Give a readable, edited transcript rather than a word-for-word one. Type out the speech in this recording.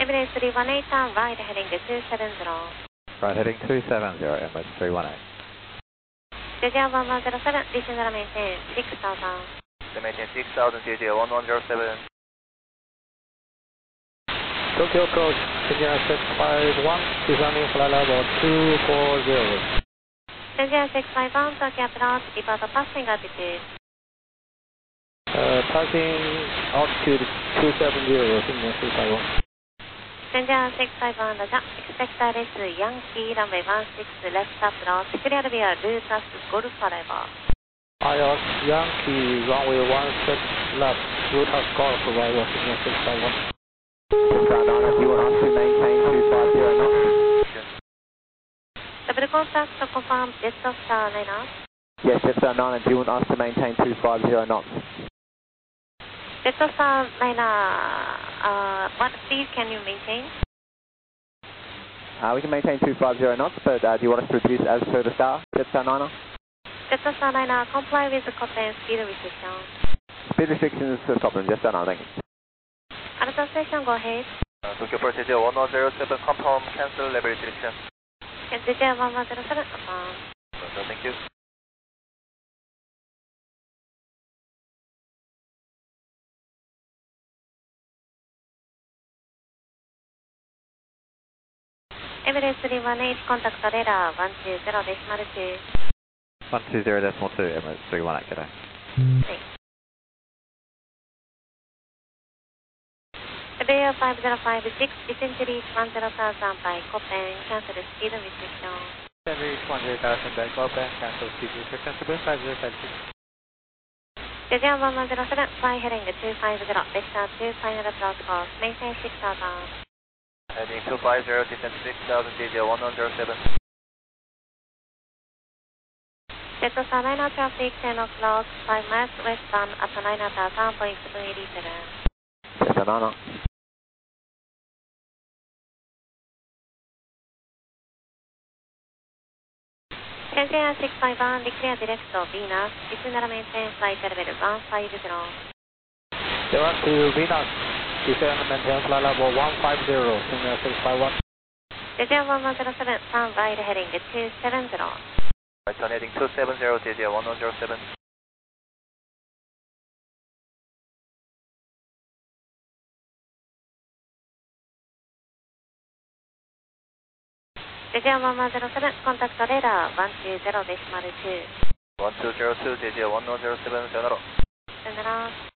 Emirates 318, turn right heading 270. Right heading 270, Emirates 318. JJ 1107, descend and maintain 6000. Maintain 6000, JJ 1107. Tokyo approach, India 651, descending flight level 240. JJ 651, Tokyo approach, depart passing altitude. Passing altitude 270, India 651. JJ 651, Roger. Expect RS Yankee, runway 16 left approach, clear via route as Golf arrival. IOS Yankee, runway 16 left, route as Golf arrival, India 651. Nana, do you want us to maintain 250 knots? Double contact to confirm Jetstar Niner. Yes, Jetstar 9, do you want us to maintain 250 knots? Jetstar Niner, what speed can you maintain? We can maintain 250 knots, but do you want us to reduce as per the star, Jetstar 9? Jetstar Niner, comply with the Cochrane speed restriction. Speed restrictions to Scotland, Jetstar 9, thank you. Alpha station, go ahead. Tokyo Approach JJ 1107, confirm cancel level restriction. JJ 1107, confirm. Thank you. Emirates 318, contact radar 120.2. 120.2, Emirates 318, g'day. Thanks. Bear 5056, descend to reach 10,000 by Copen, cancel the speed restriction. Descend reach 10,000 by Copen, cancel speed restriction, Cebu 5056. JJ 1107, fly heading 250, vector 2 final approach course, maintain 6000. Heading 250, descend 6000, JJ 1107. Jetstar 9 traffic, 10 o'clock, 5 miles westbound at 9,000.787. Jetstar 9. JJ 651, declare direct to Venus, descend and maintain flight level 150. Direct to Venus, descend and maintain flight level 150, India 651. JJ 1107, turn right heading 270. Right turn heading 270, JJ 1107. JJ 1107, contact radar 120.2. 1202, JJ 1107, 전화로. Send it out.